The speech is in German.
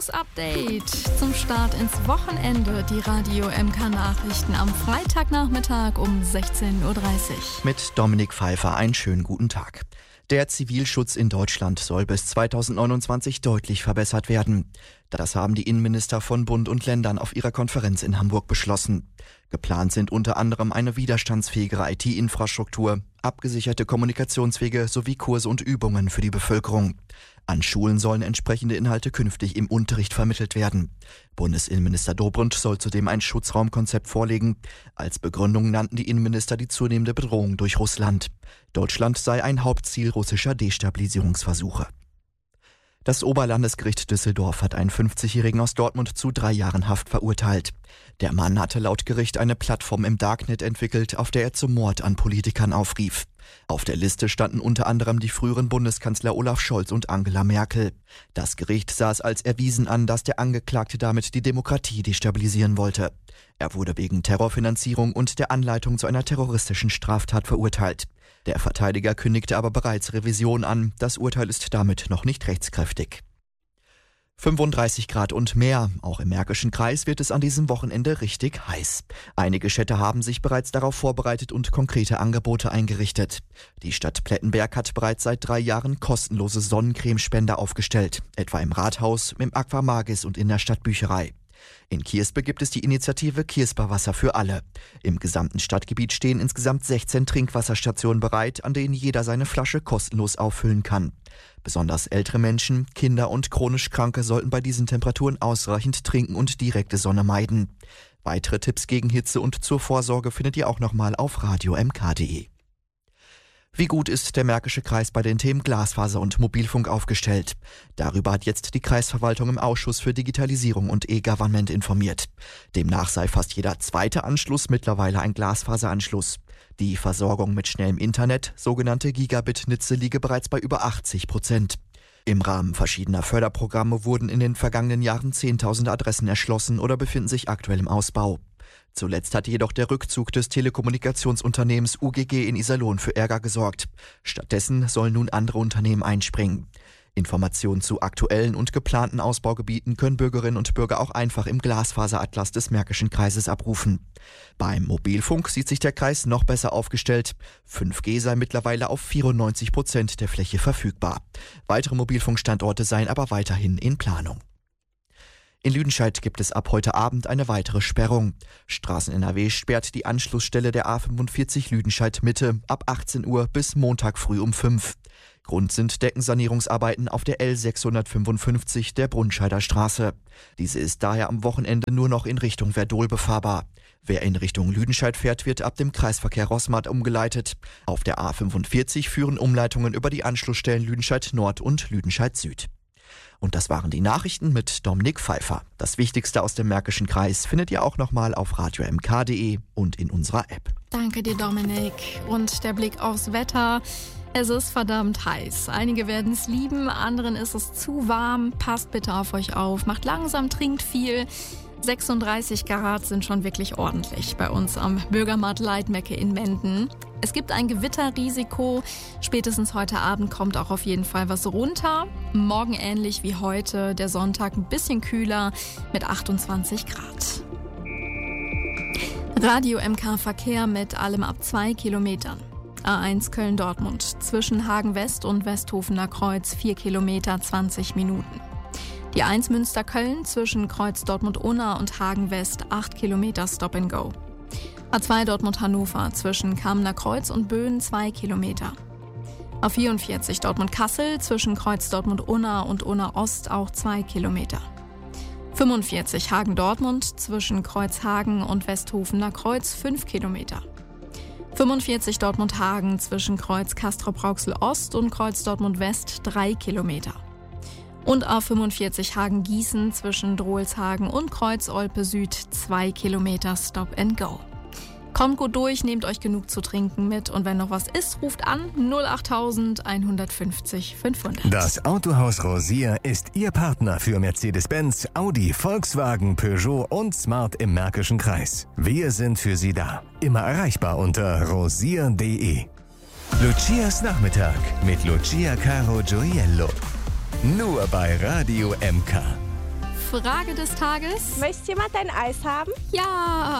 News-Update zum Start ins Wochenende. Die Radio MK-Nachrichten am Freitagnachmittag um 16.30 Uhr. Mit Dominik Pfeiffer einen schönen guten Tag. Der Zivilschutz in Deutschland soll bis 2029 deutlich verbessert werden. Das haben die Innenminister von Bund und Ländern auf ihrer Konferenz in Hamburg beschlossen. Geplant sind unter anderem eine widerstandsfähigere IT-Infrastruktur, abgesicherte Kommunikationswege sowie Kurse und Übungen für die Bevölkerung. An Schulen sollen entsprechende Inhalte künftig im Unterricht vermittelt werden. Bundesinnenminister Dobrindt soll zudem ein Schutzraumkonzept vorlegen. Als Begründung nannten die Innenminister die zunehmende Bedrohung durch Russland. Deutschland sei ein Hauptziel russischer Destabilisierungsversuche. Das Oberlandesgericht Düsseldorf hat einen 50-Jährigen aus Dortmund zu 3 Jahren Haft verurteilt. Der Mann hatte laut Gericht eine Plattform im Darknet entwickelt, auf der er zum Mord an Politikern aufrief. Auf der Liste standen unter anderem die früheren Bundeskanzler Olaf Scholz und Angela Merkel. Das Gericht sah es als erwiesen an, dass der Angeklagte damit die Demokratie destabilisieren wollte. Er wurde wegen Terrorfinanzierung und der Anleitung zu einer terroristischen Straftat verurteilt. Der Verteidiger kündigte aber bereits Revision an. Das Urteil ist damit noch nicht rechtskräftig. 35 Grad und mehr. Auch im Märkischen Kreis wird es an diesem Wochenende richtig heiß. Einige Städte haben sich bereits darauf vorbereitet und konkrete Angebote eingerichtet. Die Stadt Plettenberg hat bereits seit 3 Jahren kostenlose Sonnencremespender aufgestellt, etwa im Rathaus, im Aquamagis und in der Stadtbücherei. In Kierspe gibt es die Initiative Kiersperwasser für alle. Im gesamten Stadtgebiet stehen insgesamt 16 Trinkwasserstationen bereit, an denen jeder seine Flasche kostenlos auffüllen kann. Besonders ältere Menschen, Kinder und chronisch Kranke sollten bei diesen Temperaturen ausreichend trinken und direkte Sonne meiden. Weitere Tipps gegen Hitze und zur Vorsorge findet ihr auch nochmal auf radiomk.de. Wie gut ist der Märkische Kreis bei den Themen Glasfaser und Mobilfunk aufgestellt? Darüber hat jetzt die Kreisverwaltung im Ausschuss für Digitalisierung und E-Government informiert. Demnach sei fast jeder zweite Anschluss mittlerweile ein Glasfaseranschluss. Die Versorgung mit schnellem Internet, sogenannte Gigabit-Netze, liege bereits bei über 80%. Im Rahmen verschiedener Förderprogramme wurden in den vergangenen Jahren 10.000 Adressen erschlossen oder befinden sich aktuell im Ausbau. Zuletzt hat jedoch der Rückzug des Telekommunikationsunternehmens UGG in Iserlohn für Ärger gesorgt. Stattdessen sollen nun andere Unternehmen einspringen. Informationen zu aktuellen und geplanten Ausbaugebieten können Bürgerinnen und Bürger auch einfach im Glasfaseratlas des Märkischen Kreises abrufen. Beim Mobilfunk sieht sich der Kreis noch besser aufgestellt. 5G sei mittlerweile auf 94% der Fläche verfügbar. Weitere Mobilfunkstandorte seien aber weiterhin in Planung. In Lüdenscheid gibt es ab heute Abend eine weitere Sperrung. Straßen NRW sperrt die Anschlussstelle der A45 Lüdenscheid Mitte ab 18 Uhr bis Montag früh um 5. Grund sind Deckensanierungsarbeiten auf der L655 der Brunscheider Straße. Diese ist daher am Wochenende nur noch in Richtung Verdol befahrbar. Wer in Richtung Lüdenscheid fährt, wird ab dem Kreisverkehr Roßmarkt umgeleitet. Auf der A45 führen Umleitungen über die Anschlussstellen Lüdenscheid Nord und Lüdenscheid Süd. Und das waren die Nachrichten mit Dominik Pfeiffer. Das Wichtigste aus dem Märkischen Kreis findet ihr auch nochmal auf radiomk.de und in unserer App. Danke dir, Dominik. Und der Blick aufs Wetter. Es ist verdammt heiß. Einige werden es lieben, anderen ist es zu warm. Passt bitte auf euch auf, macht langsam, trinkt viel. 36 Grad sind schon wirklich ordentlich bei uns am Bürgermarkt Leitmecke in Menden. Es gibt ein Gewitterrisiko. Spätestens heute Abend kommt auch auf jeden Fall was runter. Morgen ähnlich wie heute, der Sonntag ein bisschen kühler mit 28 Grad. Radio MK Verkehr mit allem ab 2 Kilometern. A1 Köln-Dortmund zwischen Hagen West und Westhofener Kreuz 4 Kilometer 20 Minuten. Die 1 Münster-Köln zwischen Kreuz Dortmund-Unna und Hagen West 8 Kilometer Stop and Go. A2 Dortmund-Hannover zwischen Kamener Kreuz und Böen 2 Kilometer. A44 Dortmund-Kassel zwischen Kreuz Dortmund-Unna und Unna-Ost auch 2 Kilometer. 45 Hagen-Dortmund zwischen Kreuz Hagen und Westhofener Kreuz 5 Kilometer. 45 Dortmund-Hagen zwischen Kreuz Castrop-Rauxel-Ost und Kreuz Dortmund-West 3 Kilometer. Und A45 Hagen-Gießen zwischen Drohlshagen und Kreuz Olpe Süd 2 Kilometer Stop and Go. Kommt gut durch, nehmt euch genug zu trinken mit und wenn noch was ist, ruft an 08000 150 500. Das Autohaus Rosier ist Ihr Partner für Mercedes-Benz, Audi, Volkswagen, Peugeot und Smart im Märkischen Kreis. Wir sind für Sie da. Immer erreichbar unter rosier.de. Lucias Nachmittag mit Lucia Caro Gioiello. Nur bei Radio MK. Frage des Tages. Möchte jemand ein Eis haben? Ja.